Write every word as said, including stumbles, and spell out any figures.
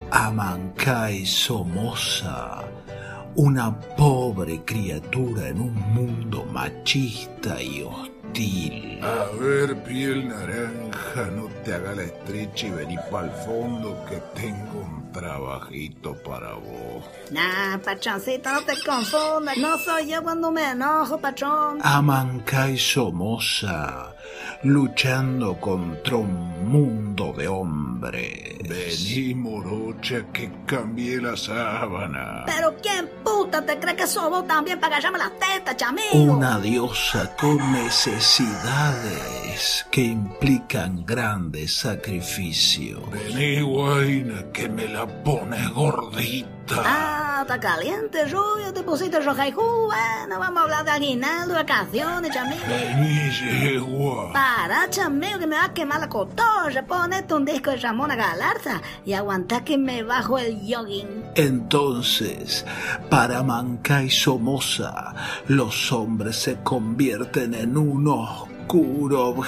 Amancay Somoza, una pobre criatura en un mundo machista y hostil. A ver, piel naranja, no te haga la estrecha y vení pa'l fondo que tengo un trabajito para vos. Nah, patroncito, no te confundas. No soy yo cuando me enojo, patrón. Amancay Somoza, luchando contra un mundo de hombres. Vení, morocha, que cambié la sábana. Pero ¿quién puta te cree que sos vos también para callarme las tetas, chamigo? Una diosa con necesidades que implican grandes sacrificios. Vení, guaina, que me la pones gordita. Ah, está caliente, rubio, te pusiste roja y bueno, vamos a hablar de aguinaldo, vacaciones, chamigo. Vení, yegua. Para, chamigo, que me va a quemar la cotorra. Ponete un disco de Ramona Galarza y aguantá que me bajo el jogging. Entonces, para Amancay Somoza, los hombres se convierten en un oscuro